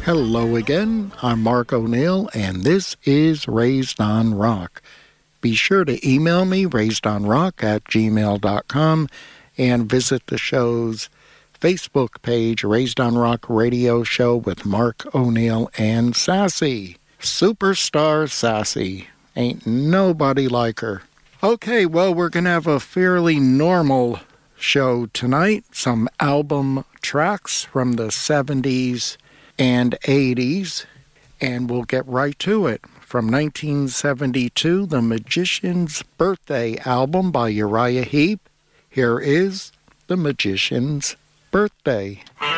Hello again, I'm Mark O'Neill, and this is Raised on Rock. Be sure to email me, raisedonrock@gmail.com, and visit the show's Facebook page, Raised on Rock Radio Show with Mark O'Neill and Sassy. Superstar Sassy. Ain't nobody like her. Okay, well, we're going to have a fairly normal show tonight. Some album tracks from the 70s and 80s, and we'll get right to it. From 1972, The Magician's Birthday album by Uriah Heep. Here is The Magician's Birthday.